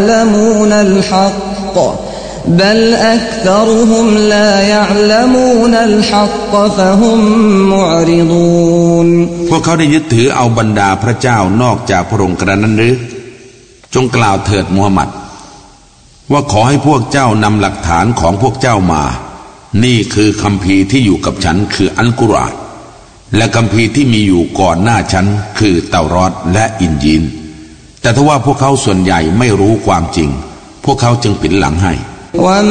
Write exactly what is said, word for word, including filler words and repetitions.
يعلمون الحق بل أكثرهم لا يعلمون الحق فهم معرضون พวกเขาได้ยึดถือเอาบรรดาพระเจ้านอกจากพระองค์กระนั้นหรือจงกล่าวเถิดมูฮัมหมัดว่าขอให้พวกเจ้านำหลักฐานของพวกเจ้ามานี่คือคัมภีร์ที่อยู่กับฉันคืออัลกุรอานและคัมภีร์ที่มีอยู่ก่อนหน้าฉันคือเตารอดและอินญีลแต่ทว่าพวกเขาส่วนใหญ่ไม่รู้ความจริงพวกเขาจึงปิดหลังให้